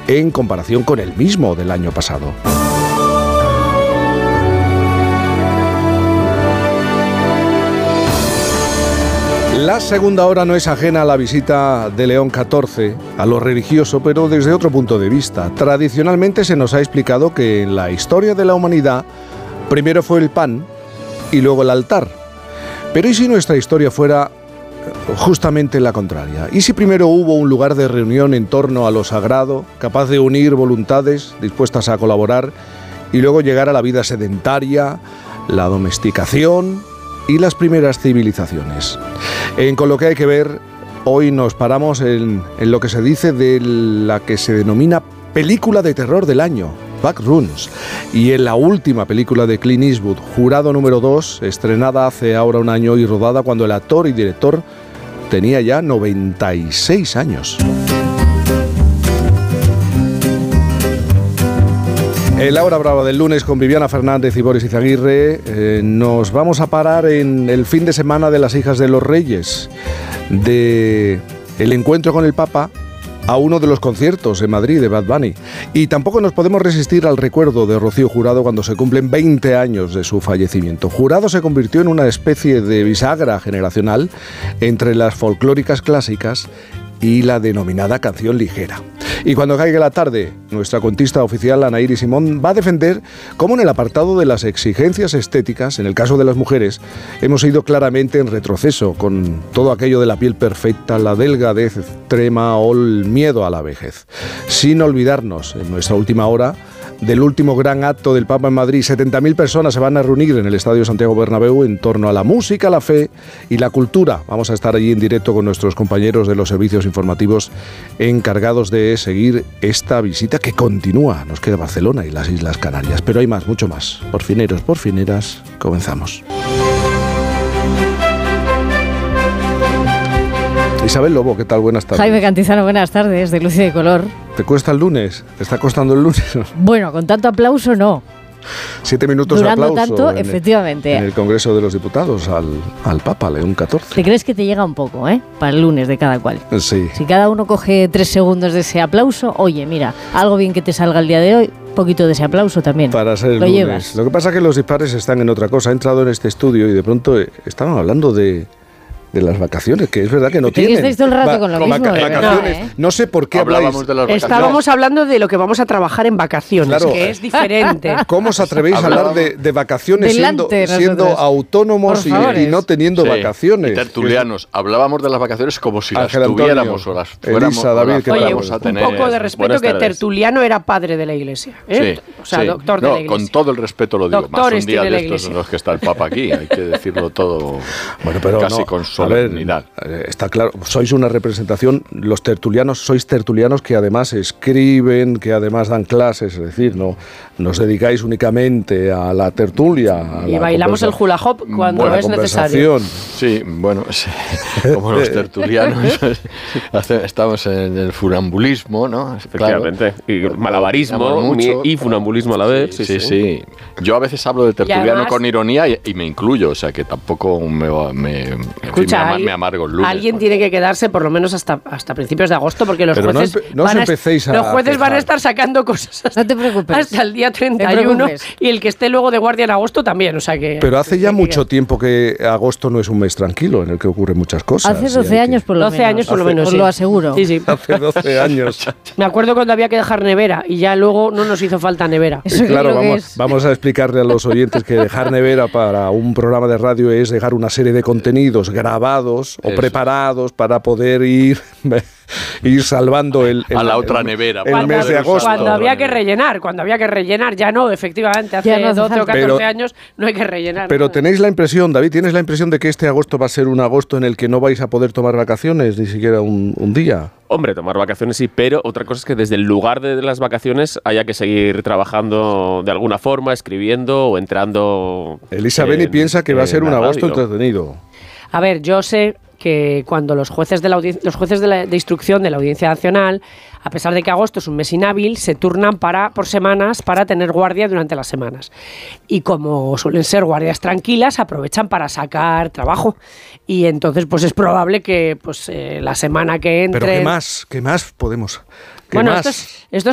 en comparación con el mismo del año pasado. La segunda hora no es ajena a la visita de León XIV a lo religioso, pero desde otro punto de vista. Tradicionalmente se nos ha explicado que en la historia de la humanidad primero fue el pan y luego el altar. Pero ¿y si nuestra historia fuera justamente la contraria? ¿Y si primero hubo un lugar de reunión en torno a lo sagrado, capaz de unir voluntades dispuestas a colaborar, y luego llegar a la vida sedentaria, la domesticación y las primeras civilizaciones? Con lo que hay que ver, hoy nos paramos en lo que se dice de la que se denomina película de terror del año, Backrooms, y en la última película de Clint Eastwood, Jurado número 2, estrenada hace ahora un año y rodada cuando el actor y director tenía ya 96 años. En la hora brava del lunes con Viviana Fernández y Boris Izaguirre nos vamos a parar en el fin de semana de las Hijas de los Reyes, de el encuentro con el Papa a uno de los conciertos en Madrid de Bad Bunny. Y tampoco nos podemos resistir al recuerdo de Rocío Jurado cuando se cumplen 20 años de su fallecimiento. Jurado se convirtió en una especie de bisagra generacional entre las folclóricas clásicas y la denominada canción ligera. Y cuando caiga la tarde, nuestra cuentista oficial Ana Iris Simón va a defender cómo en el apartado de las exigencias estéticas, en el caso de las mujeres, hemos ido claramente en retroceso con todo aquello de la piel perfecta, la delgadez extrema o el miedo a la vejez. Sin olvidarnos, en nuestra última hora, del último gran acto del Papa en Madrid. 70.000 personas se van a reunir en el Estadio Santiago Bernabéu en torno a la música, la fe y la cultura. Vamos a estar allí en directo con nuestros compañeros de los servicios informativos encargados de seguir esta visita que continúa. Nos queda Barcelona y las Islas Canarias, pero hay más, mucho más. Porfineros, porfineras, comenzamos. Isabel Lobo, ¿qué tal? Buenas tardes. Jaime Cantizano, buenas tardes, de Luz y de Color. ¿Te cuesta el lunes? ¿Te está costando el lunes? Bueno, con tanto aplauso no. 7 minutos Durando de aplauso tanto, efectivamente. En el Congreso de los Diputados al Papa León XIV. ¿Te crees que te llega un poco, para el lunes de cada cual? Sí. Si cada uno coge 3 segundos de ese aplauso, oye, mira, algo bien que te salga el día de hoy, poquito de ese aplauso también. Para ser el lo lunes. Llevas. Lo que pasa es que los dispares están en otra cosa. He entrado en este estudio y de pronto estaban hablando de las vacaciones, que es verdad que no tienen. Estáis todo el rato con lo mismo. Vacaciones. No sé por qué habláis. De las Estábamos hablando de lo que vamos a trabajar en vacaciones, claro, que es diferente. ¿Cómo os atrevéis a hablar de vacaciones siendo autónomos y no teniendo vacaciones? Y tertulianos. Hablábamos de las vacaciones como si Ángel las tuviéramos Antonio, o las fuéramos. Elisa, David, Oye, vamos a tener. Un poco de respeto, que Tertuliano era padre de la Iglesia. Sí, o sea, doctor de la Iglesia. Con todo el respeto lo digo. Doctores más un día de de la estos en los que está el Papa aquí. Hay que decirlo todo casi con solemnidad. Está claro, sois una representación, los tertulianos, sois tertulianos que además escriben, que además dan clases, es decir, no os dedicáis únicamente a la tertulia. Y bailamos el hula hop cuando es necesario. Sí, bueno, sí, como los tertulianos estamos en el funambulismo, ¿no? Efectivamente, claro. Y malabarismo y funambulismo a la vez. Sí. Yo a veces hablo de tertuliano además, con ironía y me incluyo, o sea que tampoco me amargo el lunes. Alguien tiene que quedarse por lo menos hasta principios de agosto, porque los jueces van a estar sacando cosas no te preocupes. Hasta el día 31 y el que esté luego de guardia en agosto también, o sea que... Pero hace ya mucho tiempo que agosto no es un mes tranquilo en el que ocurren muchas cosas. Hace 12 años por lo menos. 12 años por lo menos, os lo aseguro. Sí. Hace 12 años. Me acuerdo cuando había que dejar nevera y ya luego no nos hizo falta nevera. Eso claro, vamos a explicarle a los oyentes que dejar nevera para un programa de radio es dejar una serie de contenidos grabados o preparados para poder ir salvando a la otra nevera. El mes de agosto. Cuando había que rellenar, ya no, efectivamente, hace 12 o 14 años no hay que rellenar. Pero tenéis la impresión, David, ¿tienes la impresión de que este agosto va a ser un agosto en el que no vais a poder tomar vacaciones, ni siquiera un día? Hombre, tomar vacaciones sí, pero otra cosa es que desde el lugar de las vacaciones haya que seguir trabajando de alguna forma, escribiendo o entrando. Elisa Beni piensa que va a ser un agosto entretenido. A ver, yo sé que cuando los jueces de instrucción de la Audiencia Nacional, a pesar de que agosto es un mes inhábil, se turnan por semanas para tener guardia durante las semanas. Y como suelen ser guardias tranquilas, aprovechan para sacar trabajo. Y entonces pues es probable que la semana que entre... Pero ¿qué más podemos...? Bueno, esto